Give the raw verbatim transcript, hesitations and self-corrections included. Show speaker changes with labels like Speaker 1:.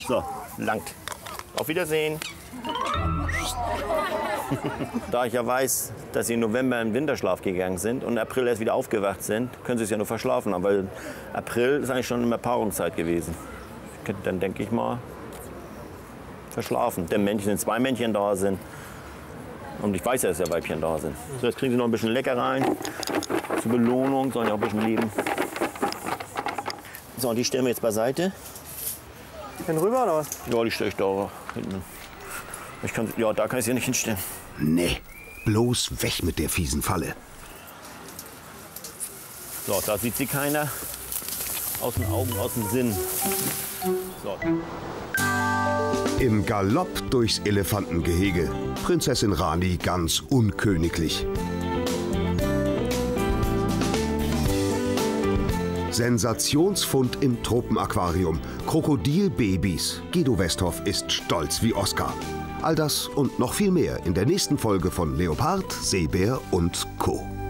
Speaker 1: So, langt. Auf Wiedersehen. Da ich ja weiß, dass Sie im November in Winterschlaf gegangen sind und im April erst wieder aufgewacht sind, können Sie es ja nur verschlafen haben, weil April ist eigentlich schon eine Paarungszeit gewesen. Dann denke ich mal, verschlafen. Denn Männchen sind zwei Männchen da sind. Und ich weiß ja, dass ja Weibchen da sind. So, jetzt kriegen Sie noch ein bisschen Leckereien zur Belohnung, sollen ja auch ein bisschen leben. So, und die stellen wir jetzt beiseite.
Speaker 2: Hin rüber oder was?
Speaker 1: Ja, die stelle ich da hinten. Ich kann, ja, da kann ich sie nicht hinstellen.
Speaker 3: Nee, bloß weg mit der fiesen Falle.
Speaker 1: So, da sieht sie keiner. Aus den Augen, aus dem Sinn. So.
Speaker 3: Im Galopp durchs Elefantengehege. Prinzessin Rani ganz unköniglich. Sensationsfund im Tropenaquarium. Krokodilbabys. Guido Westhoff ist stolz wie Oscar. All das und noch viel mehr in der nächsten Folge von Leopard, Seebär und Co.